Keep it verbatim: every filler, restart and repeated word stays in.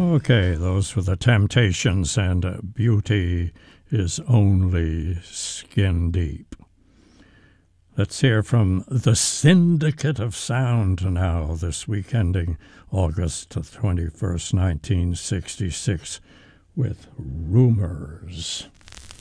Okay, those were the Temptations, and uh, Beauty is Only Skin Deep. Let's hear from the Syndicate of Sound now, this week ending August twenty-first, nineteen sixty-six, with Rumors.